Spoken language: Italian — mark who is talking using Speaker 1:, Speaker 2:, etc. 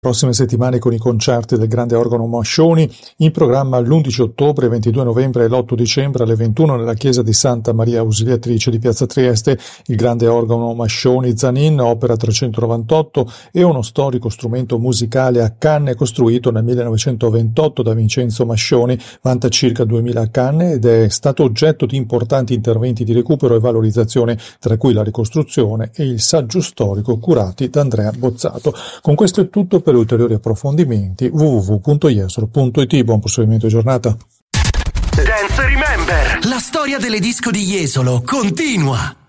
Speaker 1: Prossime settimane con i concerti del Grande Organo Mascioni, in programma l'11 ottobre, 22 novembre e l'8 dicembre alle 21 nella chiesa di Santa Maria Ausiliatrice di Piazza Trieste. Il Grande Organo Mascioni Zanin, opera 398, è uno storico strumento musicale a canne costruito nel 1928 da Vincenzo Mascioni, vanta circa 2000 canne ed è stato oggetto di importanti interventi di recupero e valorizzazione, tra cui la ricostruzione e il saggio storico curati da Andrea Bozzato. Con questo è tutto. Per ulteriori approfondimenti www.jesolo.it. Buon proseguimento di giornata.
Speaker 2: Dance Remember, la storia delle disco di Jesolo continua.